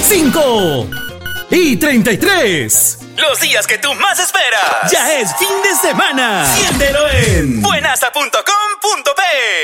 5:33. Los días que tú más esperas. Ya es fin de semana. Siéntelo en buenasa.com.p